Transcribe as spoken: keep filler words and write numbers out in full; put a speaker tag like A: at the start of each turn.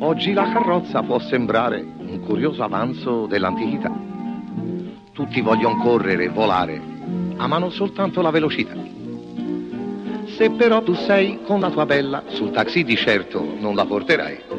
A: Oggi la carrozza può sembrare un curioso avanzo dell'antichità. Tutti vogliono correre e volare, amano soltanto la velocità. Se però tu sei con la tua bella, sul taxi di certo non la porterai.